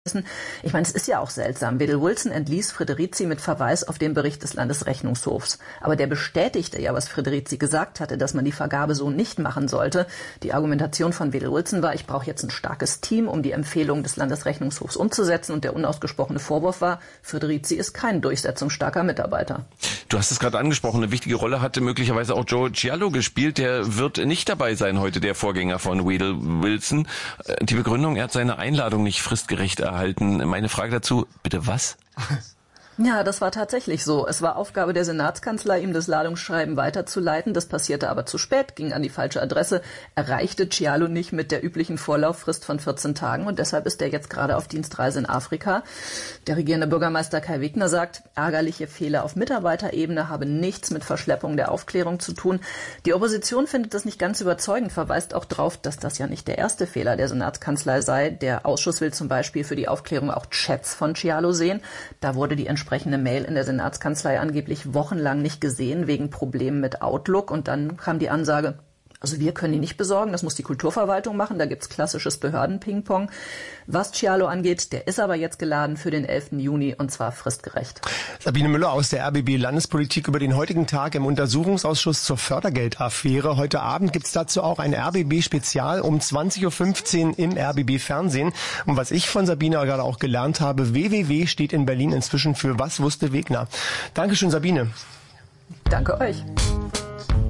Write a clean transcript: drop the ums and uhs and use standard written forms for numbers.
Ich meine, es ist ja auch seltsam. Wedel-Wilson entließ Frederici mit Verweis auf den Bericht des Landesrechnungshofs. Aber der bestätigte ja, was Frederici gesagt hatte, dass man die Vergabe so nicht machen sollte. Die Argumentation von Wedel-Wilson war, ich brauche jetzt ein starkes Team, um die Empfehlung des Landesrechnungshofs umzusetzen. Und der unausgesprochene Vorwurf war, Frederici ist kein durchsetzungsstarker Mitarbeiter. Du hast es gerade angesprochen, eine wichtige Rolle hatte möglicherweise auch Joe Cialo gespielt. Der wird nicht dabei sein heute, der Vorgänger von Wedel-Wilson. Die Begründung, er hat seine Einladung nicht fristgerecht erhalten. Meine Frage dazu, bitte was? Ja, das war tatsächlich so. Es war Aufgabe der Senatskanzlei, ihm das Ladungsschreiben weiterzuleiten. Das passierte aber zu spät, ging an die falsche Adresse, erreichte Cialo nicht mit der üblichen Vorlauffrist von 14 Tagen und deshalb ist er jetzt gerade auf Dienstreise in Afrika. Der regierende Bürgermeister Kai Wegner sagt, ärgerliche Fehler auf Mitarbeiterebene haben nichts mit Verschleppung der Aufklärung zu tun. Die Opposition findet das nicht ganz überzeugend, verweist auch darauf, dass das ja nicht der erste Fehler der Senatskanzlei sei. Der Ausschuss will zum Beispiel für die Aufklärung auch Chats von Cialo sehen. Da wurde die entsprechende Mail in der Senatskanzlei angeblich wochenlang nicht gesehen wegen Problemen mit Outlook und dann kam die Ansage, also wir können die nicht besorgen, das muss die Kulturverwaltung machen, da gibt's klassisches Behörden-Ping-Pong. Was Cialo angeht, der ist aber jetzt geladen für den 11. Juni und zwar fristgerecht. Sabine Müller aus der RBB Landespolitik über den heutigen Tag im Untersuchungsausschuss zur Fördergeldaffäre. Heute Abend gibt's dazu auch ein RBB-Spezial um 20.15 Uhr im RBB-Fernsehen. Und was ich von Sabine gerade auch gelernt habe, WWW steht in Berlin inzwischen für Was wusste Wegner. Dankeschön, Sabine. Danke euch.